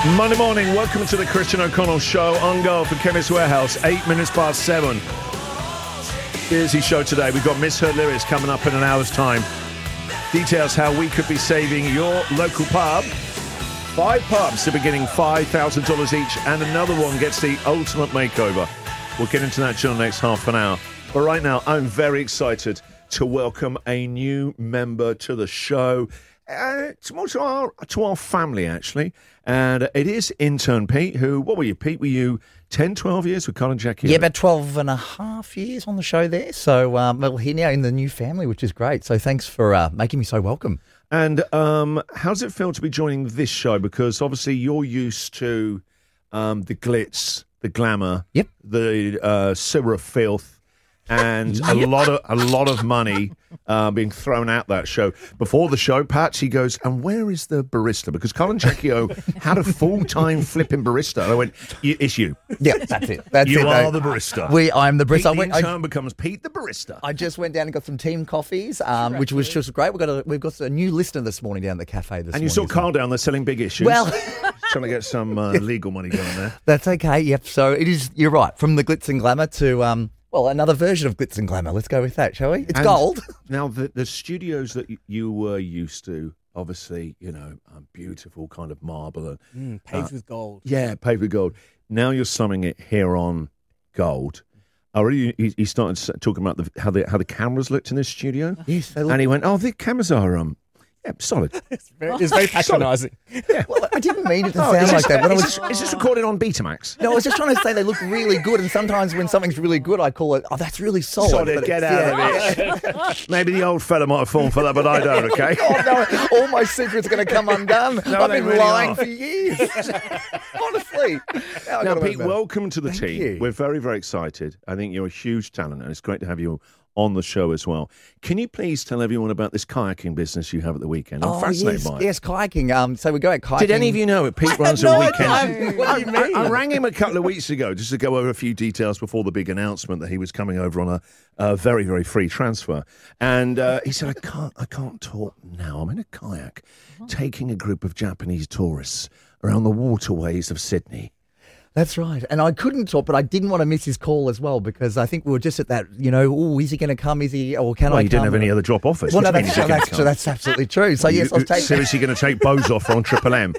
Monday morning, welcome to the Christian O'Connell Show on Go for Chemist Warehouse, 8 minutes past 7. Busy show today. We've got Miss Her Lyrics coming up in an hour's time. Details how we could be saving your local pub. 5 pubs to be getting $5,000 each, and another one gets the ultimate makeover. We'll get into that in the next half an hour. But right now, I'm very excited to welcome a new member to the show. It's more to our family, actually. And it is intern Pete, who, what were you, Pete? Were you 10, 12 years with Colin Jackie? Yeah, about 12 and a half years on the show there. So we're here now in the new family, which is great. So thanks for making me so welcome. And how does it feel to be joining this show? Because obviously you're used to the glitz, the glamour, Yep. the sewer of filth, and a lot of money being thrown at that show. Before the show, Patsy goes, and where is the barista? Because Colin Checchio had a full-time flipping barista. I went, it's you. Yeah, that's it. That's you it. are the barista. I'm the barista. Pete the intern becomes Pete the barista. I just went down and got some team coffees, which was just great. We've got a new listener this morning down at the cafe this morning. And you saw Carl down there selling big issues. Well, trying to get some legal money going there. That's okay. Yep. So it is. You're right. From the glitz and glamour to another version of glitz and glamour. Let's go with that, shall we? It's gold. Now, the studios that you were used to, obviously, beautiful kind of marble. And, paved with gold. Yeah, paved with gold. Now you're summing it here on gold. Already, he started talking about how the cameras looked in this studio. Yes, they and he went, "Oh, the cameras are solid." It's very patronising. Yeah. Well, I didn't mean it to sound like that. But Is this recorded on Betamax? No, I was just trying to say they look really good, and sometimes when something's really good, I call it, that's really solid. Solid, get out of it. Maybe the old fella might have fallen for that, but I don't, okay? Oh, no, all my secrets are going to come undone. No, I've they been really lying are. for years. Honestly. Now, Pete, welcome to the Thank team. you. We're very, very excited. I think you're a huge talent, and it's great to have you on the show as well. Can you please tell everyone about this kayaking business you have at the weekend? I'm fascinated by it. Yes, kayaking. So we go out kayaking. Did any of you know it? Pete runs no a weekend. idea. What do you mean? I rang him a couple of weeks ago just to go over a few details before the big announcement that he was coming over on a very, very free transfer. And he said, I can't talk now. I'm in a kayak taking a group of Japanese tourists around the waterways of Sydney. That's right. And I couldn't talk, but I didn't want to miss his call as well because I think we were just at that, is he going to come? Is he, or can I come? You didn't have any other drop offers. Well, no, that's absolutely true. So, yes, I was taking... Seriously going to take Bose off on Triple M?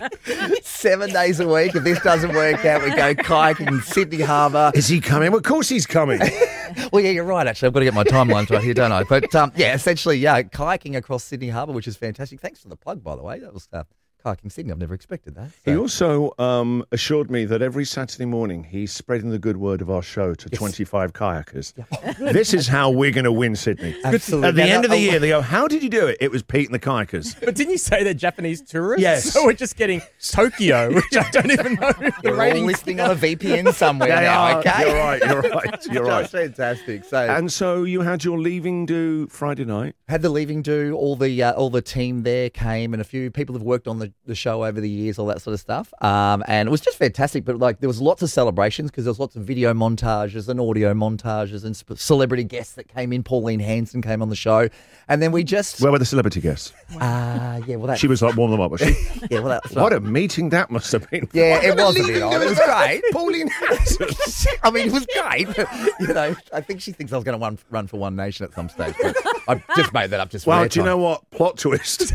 7 days a week. If this doesn't work out, we go kayaking in Sydney Harbour. Is he coming? Well, of course he's coming. Well, yeah, you're right, actually. I've got to get my timelines right here, don't I? But, essentially, kayaking across Sydney Harbour, which is fantastic. Thanks for the plug, by the way. That was... Kayaking Sydney, I've never expected that. So. He also assured me that every Saturday morning he's spreading the good word of our show to 25 kayakers. Yeah. This is how we're going to win Sydney. Absolutely. At the end of the year, they go, how did you do it? It was Pete and the kayakers. But didn't you say they're Japanese tourists? Yes. So we're just getting Tokyo, which I don't even know if the We're all ratings... listening on a VPN somewhere now, okay? You're right. That's fantastic. And so you had your leaving do Friday night. Had the leaving do, all the team there came, and a few people have worked on the show over the years, all that sort of stuff. And it was just fantastic. But there was lots of celebrations because there was lots of video montages and audio montages and celebrity guests that came in. Pauline Hanson came on the show, and then we just Where were the celebrity guests? She was like warm them up, was she? Yeah, well, that's What a meeting that must have been. Yeah, it was a bit odd. It was great. Pauline Hanson. I mean, it was great. But, I think she thinks I was going to run for One Nation at some stage. But I just made that up just for Well, airtime. do you know what? Plot twist.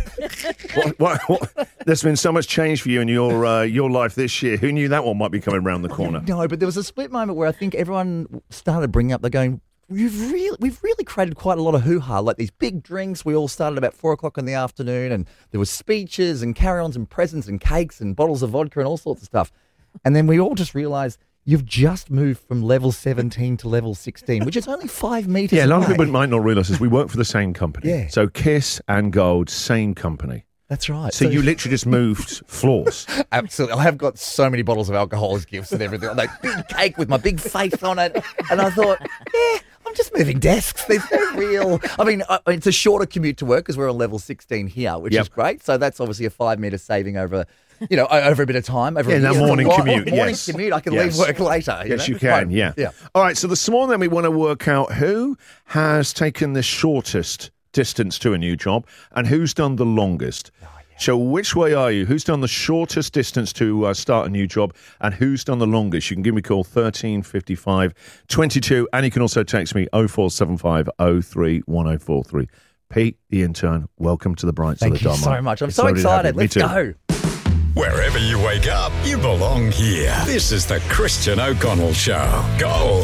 what? There's been so much change for you in your life this year. Who knew that one might be coming around the corner? No, but there was a split moment where I think everyone started bringing up, they're going, we've really created quite a lot of hoo-ha, like these big drinks. We all started about 4 o'clock in the afternoon, and there was speeches and carry-ons and presents and cakes and bottles of vodka and all sorts of stuff. And then we all just realised you've just moved from level 17 to level 16, which is only 5 metres Yeah, a lot of away. people might not realise this. We work for the same company. Yeah. So Kiss and Gold, same company. That's right. So you literally just moved floors. Absolutely. I have got so many bottles of alcohol as gifts and everything. Like big cake with my big face on it. And I thought, I'm just moving desks. There's no real... I mean, it's a shorter commute to work because we're on level 16 here, which is great. So that's obviously a 5 metre saving over... over a bit of time. Over that morning commute, Morning yes. commute, I can Yes. leave work later. Yes, you can, yeah. All right, so this morning we want to work out who has taken the shortest distance to a new job and who's done the longest. So which way are you? Who's done the shortest distance to start a new job, and who's done the longest? You can give me a call, 13 55 22, and you can also text me 0475 03 1043. Pete, the intern, welcome to the Bright Side of the Thank you Dharma. so much. I'm It's so lovely to have excited. you. Me Let's too. go. Wherever you wake up, you belong here. This is the Christian O'Connell Show. Gold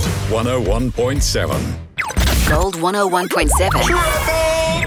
101.7. Gold 101.7.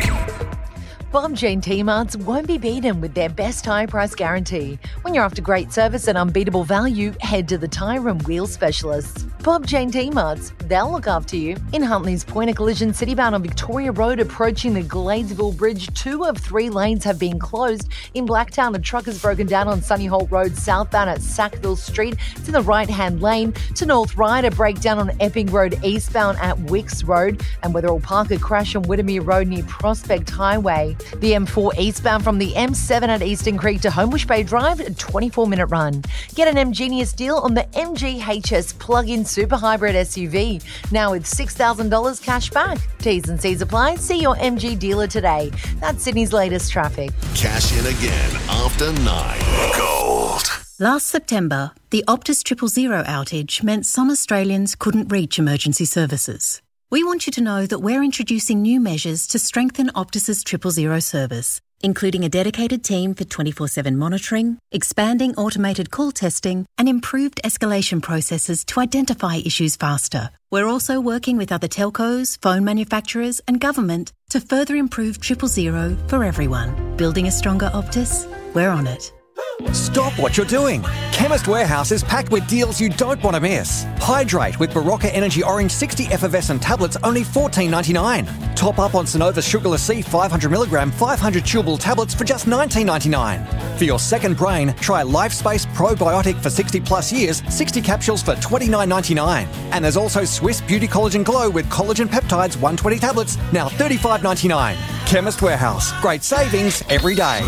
Bob Jean T-Marts won't be beaten with their best high price guarantee. When you're after great service and unbeatable value, head to the tyre and wheel specialists. Bob Jean T-Marts, they'll look after you. In Huntley's Point, a collision citybound on Victoria Road approaching the Gladesville Bridge. 2 of 3 lanes have been closed. In Blacktown, a truck has broken down on Sunny Holt Road southbound at Sackville Street. It's in the right-hand lane. To North Ryde, a breakdown on Epping Road eastbound at Wicks Road. And Wetherill Park, a crash on Whittemere Road near Prospect Highway. The M4 eastbound from the M7 at Eastern Creek to Homebush Bay Drive, a 24-minute run. Get an MGenius deal on the MGHS plug-in super hybrid SUV, now with $6,000 cash back. T's and C's apply. See your MG dealer today. That's Sydney's latest traffic. Cash in again after 9. Gold. Last September, the Optus 000 outage meant some Australians couldn't reach emergency services. We want you to know that we're introducing new measures to strengthen Optus's 000 service, including a dedicated team for 24/7 monitoring, expanding automated call testing, and improved escalation processes to identify issues faster. We're also working with other telcos, phone manufacturers, and government to further improve 000 for everyone. Building a stronger Optus? We're on it. Stop what you're doing. Chemist Warehouse is packed with deals you don't want to miss. Hydrate with Barocca Energy Orange 60 effervescent tablets, only $14.99. Top up on Sonova Sugarless C 500mg 500 chewable tablets for just $19.99. For your second brain, try LifeSpace Probiotic for 60 plus years, 60 capsules for $29.99. And there's also Swiss Beauty Collagen Glow with collagen peptides 120 tablets, now $35.99. Chemist Warehouse. Great savings every day.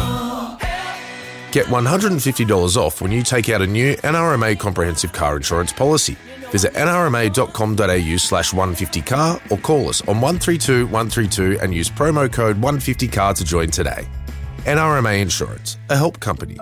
Get $150 off when you take out a new NRMA comprehensive car insurance policy. Visit nrma.com.au/150car or call us on 132 132 and use promo code 150car to join today. NRMA Insurance, a help company.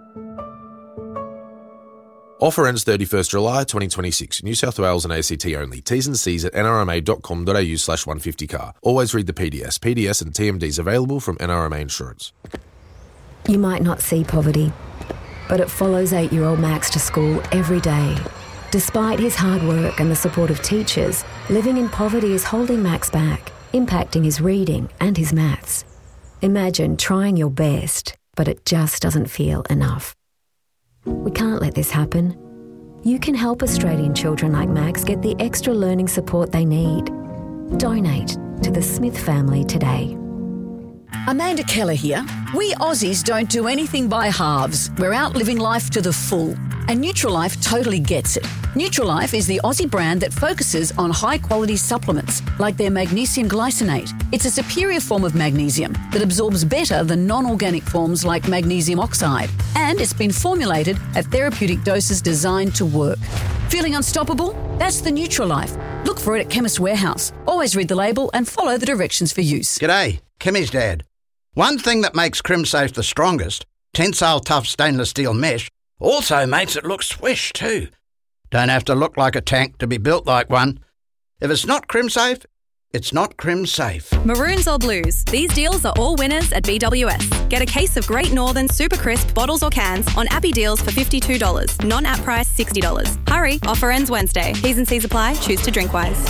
Offer ends 31st July 2026. New South Wales and ACT only. T's and C's at nrma.com.au/150car. Always read the PDS. PDS and TMDs available from NRMA Insurance. You might not see poverty, but it follows 8-year-old Max to school every day. Despite his hard work and the support of teachers, living in poverty is holding Max back, impacting his reading and his maths. Imagine trying your best, but it just doesn't feel enough. We can't let this happen. You can help Australian children like Max get the extra learning support they need. Donate to the Smith family today. Amanda Keller here. We Aussies don't do anything by halves. We're out living life to the full. And Nutrilife totally gets it. Nutrilife is the Aussie brand that focuses on high-quality supplements, like their magnesium glycinate. It's a superior form of magnesium that absorbs better than non-organic forms like magnesium oxide. And it's been formulated at therapeutic doses designed to work. Feeling unstoppable? That's the Nutrilife. Look for it at Chemist Warehouse. Always read the label and follow the directions for use. G'day, Kimmy's dad. One thing that makes CrimSafe the strongest, tensile tough stainless steel mesh, also makes it look swish too. Don't have to look like a tank to be built like one. If it's not CrimSafe, it's not CrimSafe. Maroons or blues, these deals are all winners at BWS. Get a case of Great Northern Super Crisp bottles or cans on Appy deals for $52. Non-app price $60. Hurry, offer ends Wednesday. T's and C's apply. Choose to drink wise.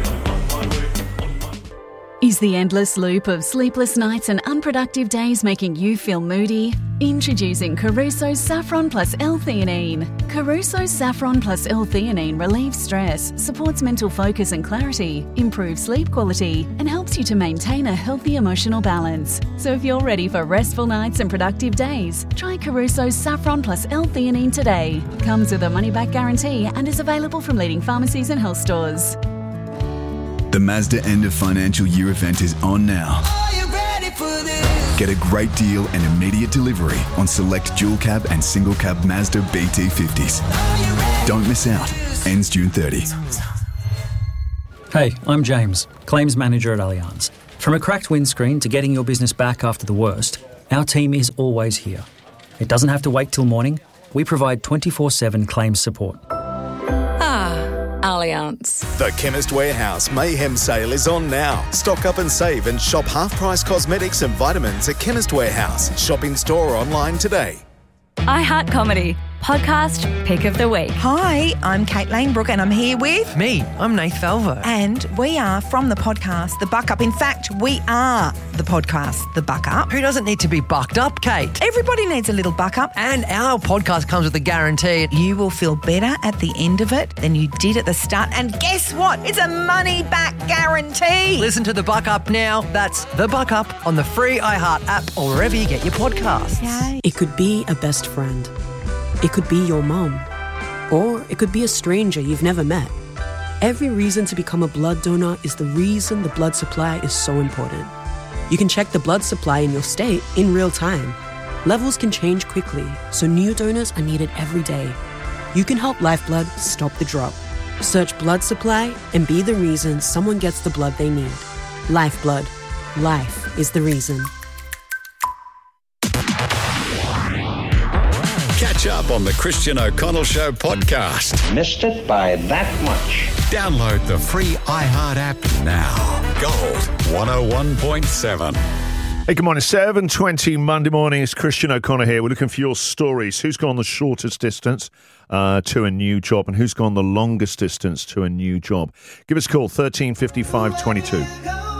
Is the endless loop of sleepless nights and unproductive days making you feel moody? Introducing Caruso's Saffron Plus L-Theanine. Caruso's Saffron Plus L-Theanine relieves stress, supports mental focus and clarity, improves sleep quality, and helps you to maintain a healthy emotional balance. So if you're ready for restful nights and productive days, try Caruso's Saffron Plus L-Theanine today. Comes with a money-back guarantee and is available from leading pharmacies and health stores. The Mazda end of financial year event is on now. Are you ready for this? Get a great deal and immediate delivery on select dual cab and single cab Mazda BT50s. Don't miss out. Ends June 30. Hey, I'm James, Claims Manager at Allianz. From a cracked windscreen to getting your business back after the worst, Our team is always here. It doesn't have to wait till morning. We provide 24/7 claims support. Allianz. The Chemist Warehouse Mayhem Sale is on now. Stock up and save and shop half-price cosmetics and vitamins at Chemist Warehouse. Shop in store or online today. I Heart Comedy. Podcast Pick of the Week. Hi, I'm Kate Lanebrook and I'm here with... Me, I'm Nath Falvo. And we are from the podcast The Buck Up. In fact, we are the podcast The Buck Up. Who doesn't need to be bucked up, Kate? Everybody needs a little buck up. And our podcast comes with a guarantee. You will feel better at the end of it than you did at the start. And guess what? It's a money-back guarantee. Listen to The Buck Up now. That's The Buck Up on the free iHeart app or wherever you get your podcasts. Yay. It could be a best friend. It could be your mom. Or it could be a stranger you've never met. Every reason to become a blood donor is the reason the blood supply is so important. You can check the blood supply in your state in real time. Levels can change quickly, so new donors are needed every day. You can help Lifeblood stop the drop. Search blood supply and be the reason someone gets the blood they need. Lifeblood. Life is the reason. Catch up on the Christian O'Connell Show podcast. Missed it by that much. Download the free iHeart app now. Gold 101.7. Hey, good morning. 7:20 Monday morning. It's Christian O'Connell here. We're looking for your stories. Who's gone the shortest distance to a new job and who's gone the longest distance to a new job? Give us a call, 135522.